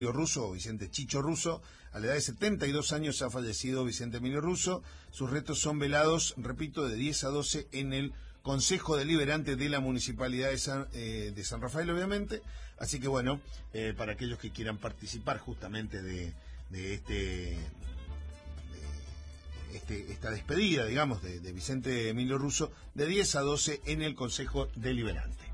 Russo, Vicente Chicho Russo. A la edad de 72 años ha fallecido Vicente Emilio Russo. Sus restos son velados, repito, de 10 a 12 en el Consejo Deliberante de la Municipalidad de San Rafael, obviamente. Así que bueno, para aquellos que quieran participar justamente de esta despedida, digamos, de Vicente Emilio Russo, de 10 a 12 en el Consejo Deliberante.